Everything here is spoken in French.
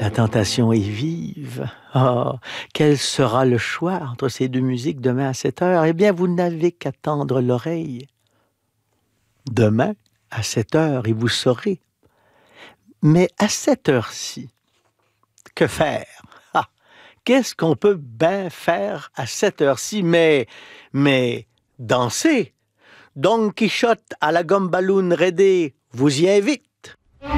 La tentation est vive. Ah, quel sera le choix entre ces deux musiques demain à 7 heures? Eh bien, vous n'avez qu'à tendre l'oreille. Demain, à 7 heures, et vous saurez. Mais à cette heure-ci, que faire? Ah, qu'est-ce qu'on peut bien faire à cette heure-ci? Mais danser. Don Quichotte à la gumballoon raidée vous y invite.